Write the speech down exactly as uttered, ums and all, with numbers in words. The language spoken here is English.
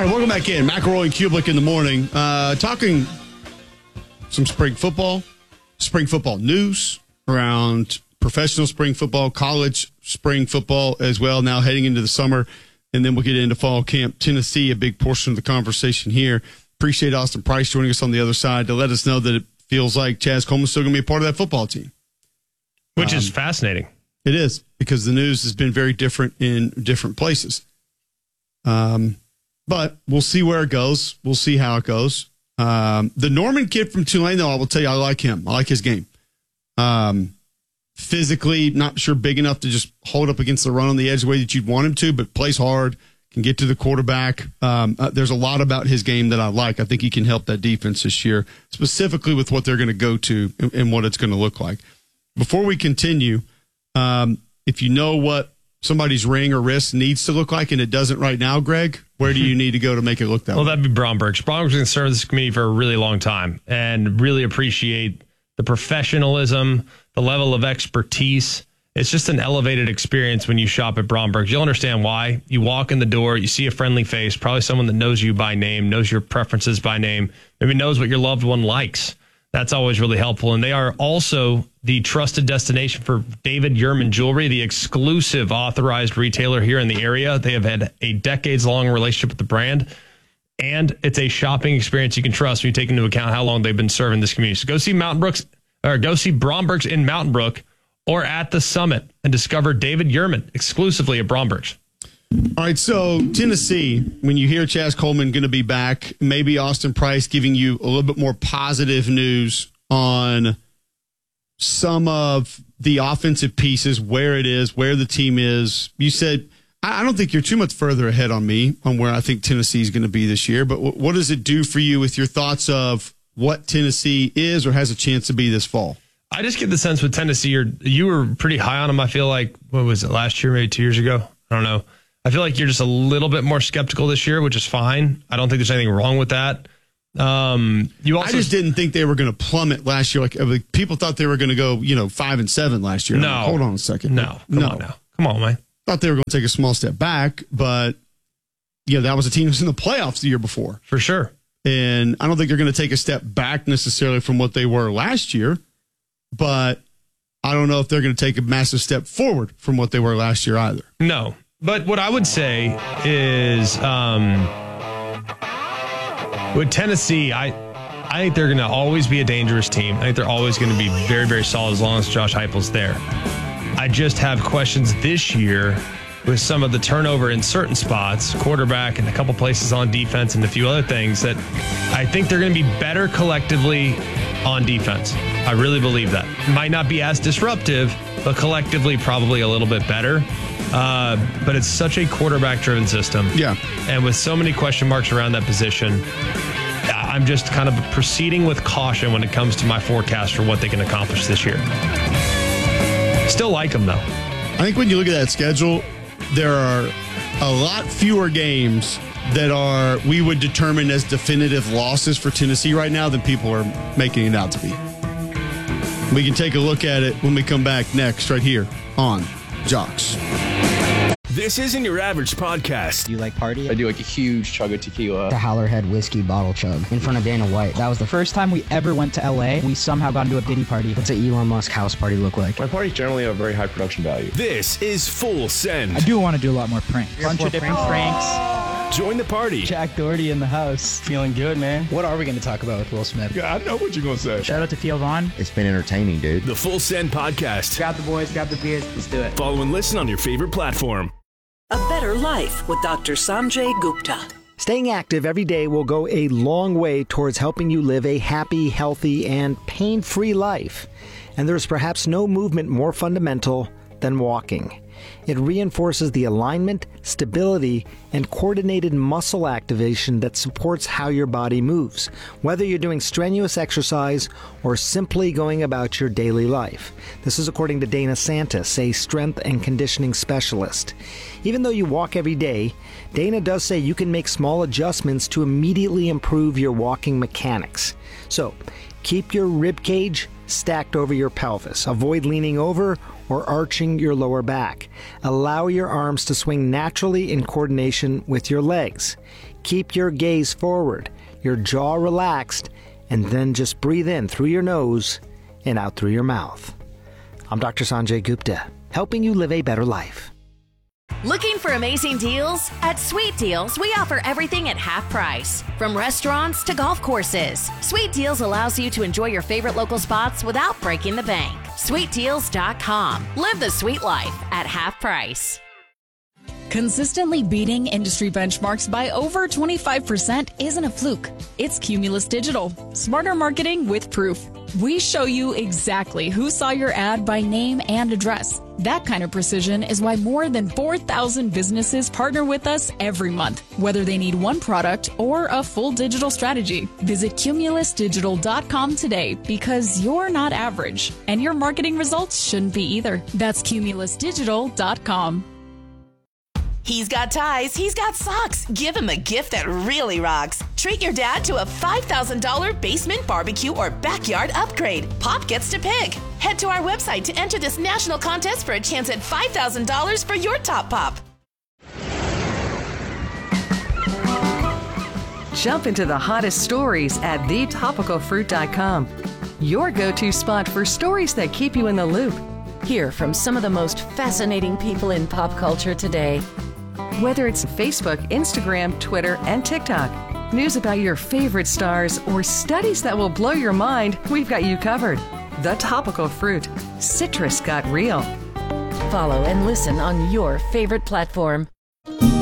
All right, welcome back in. McElroy and Kublik in the morning. Uh, talking some spring football, spring football news around professional spring football, college spring football as well, now heading into the summer. And then we'll get into fall camp. Tennessee, a big portion of the conversation here. Appreciate Austin Price joining us on the other side to let us know that it feels like Chaz Coleman's still going to be a part of that football team. Which um, is fascinating. It is, because the news has been very different in different places. Um, but we'll see where it goes. We'll see how it goes. Um, the Norman kid from Tulane, though, I will tell you, I like him. I like his game. Um, physically, not sure big enough to just hold up against the run on the edge the way that you'd want him to, but plays hard, can get to the quarterback. Um, uh, there's a lot about his game that I like. I think he can help that defense this year, specifically with what they're going to go to and, and what it's going to look like. Before we continue, um, if you know what somebody's ring or wrist needs to look like and it doesn't right now, Greg, where do you need to go to make it look that well, way? Well, that'd be Bromberg's. Bromberg's been serving this community for a really long time and really appreciate the professionalism, the level of expertise. It's just an elevated experience when you shop at Bromberg's. You'll understand why. You walk in the door, you see a friendly face, probably someone that knows you by name, knows your preferences by name, maybe knows what your loved one likes. That's always really helpful. And they are also the trusted destination for David Yurman Jewelry, the exclusive authorized retailer here in the area. They have had a decades-long relationship with the brand, and it's a shopping experience you can trust when you take into account how long they've been serving this community. So go see Mountain Brooks, or go see Bromberg's in Mountain Brook or at the Summit and discover David Yurman exclusively at Bromberg's. All right, so Tennessee, when you hear Chaz Coleman going to be back, maybe Austin Price giving you a little bit more positive news on some of the offensive pieces, where it is, where the team is. You said, I don't think you're too much further ahead on me on where I think Tennessee is going to be this year, but what does it do for you with your thoughts of what Tennessee is or has a chance to be this fall? I just get the sense with Tennessee, you're, you were pretty high on them, I feel like. What was it, last year, maybe two years ago? I don't know. I feel like you're just a little bit more skeptical this year, which is fine. I don't think there's anything wrong with that. Um, you also, I just didn't think they were going to plummet last year. Like, like people thought they were going to go, you know, five and seven last year. No, like, hold on a second. No, come no. on now, come on, man. Thought they were going to take a small step back, but yeah, that was a team that was in the playoffs the year before, for sure. And I don't think they're going to take a step back necessarily from what they were last year, but I don't know if they're going to take a massive step forward from what they were last year either. No. But what I would say is, um, with Tennessee, I I think they're going to always be a dangerous team. I think they're always going to be very, very solid as long as Josh Heupel's there. I just have questions this year with some of the turnover in certain spots, quarterback and a couple places on defense and a few other things that I think they're going to be better collectively on defense. I really believe that. Might not be as disruptive, but collectively probably a little bit better. Uh, but it's such a quarterback-driven system. Yeah. And with so many question marks around that position, I'm just kind of proceeding with caution when it comes to my forecast for what they can accomplish this year. Still like them, though. I think when you look at that schedule, there are a lot fewer games that are we would determine as definitive losses for Tennessee right now than people are making it out to be. We can take a look at it when we come back next right here on Jocks. This isn't your average podcast. Do you like party? I do like a huge chug of tequila. The Howlerhead whiskey bottle chug in front of Dana White. That was the first time we ever went to L A. We somehow got into a Diddy party. What's an Elon Musk house party look like? My parties generally have very high production value. This is Full Send. I do want to do a lot more pranks. Bunch of different pranks. Join the party. Jack Doherty in the house. Feeling good, man. What are we going to talk about with Will Smith? Yeah, I know what you're going to say. Shout out to Theo Vaughn. It's been entertaining, dude. The Full Send podcast. Grab the boys, grab the beers. Let's do it. Follow and listen on your favorite platform. A better life with Doctor Sanjay Gupta. Staying active every day will go a long way towards helping you live a happy, healthy, and pain-free life. And there's perhaps no movement more fundamental than walking. It reinforces the alignment, stability, and coordinated muscle activation that supports how your body moves, whether you're doing strenuous exercise or simply going about your daily life. This is according to Dana Santis, a strength and conditioning specialist. Even though you walk every day, Dana does say you can make small adjustments to immediately improve your walking mechanics. So, keep your rib cage stacked over your pelvis. Avoid leaning over or arching your lower back. Allow your arms to swing naturally in coordination with your legs. Keep your gaze forward, your jaw relaxed, and then just breathe in through your nose and out through your mouth. I'm Doctor Sanjay Gupta, helping you live a better life. Looking for amazing deals? At Sweet Deals, we offer everything at half price. From restaurants to golf courses, Sweet Deals allows you to enjoy your favorite local spots without breaking the bank. sweet deals dot com. Live the sweet life at half price. Consistently beating industry benchmarks by over twenty-five percent isn't a fluke. It's Cumulus Digital. Smarter marketing with proof. We show you exactly who saw your ad by name and address. That kind of precision is why more than four thousand businesses partner with us every month, whether they need one product or a full digital strategy. Visit cumulus digital dot com today because you're not average, and your marketing results shouldn't be either. That's cumulus digital dot com. He's got ties, he's got socks. Give him a gift that really rocks. Treat your dad to a five thousand dollars basement barbecue or backyard upgrade. Pop gets to pick. Head to our website to enter this national contest for a chance at five thousand dollars for your top pop. Jump into the hottest stories at the topical fruit dot com. Your go-to spot for stories that keep you in the loop. Hear from some of the most fascinating people in pop culture today. Whether it's Facebook, Instagram, Twitter, and TikTok, news about your favorite stars, or studies that will blow your mind, we've got you covered. The Topical Fruit. Citrus got real. Follow and listen on your favorite platform.